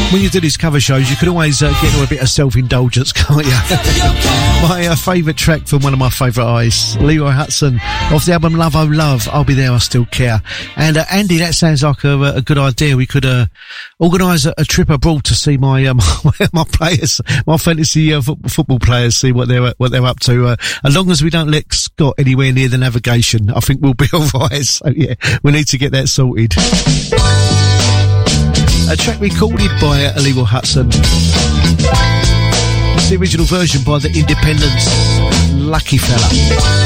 When you do these cover shows, you can always get into a bit of self-indulgence, can't you? My favourite track from one of my favourite artists, Leroy Hutson, off the album Love Oh Love, I'll Be There, I Still Care. And Andy, that sounds like a good idea. We could organise a trip abroad to see my my players, my fantasy football players, see what they're up to. As long as we don't let Scott anywhere near the navigation, I think we'll be all right. So yeah, we need to get that sorted. A track recorded by Leroy Hutson. It's the original version by the Independents, Lucky Fella.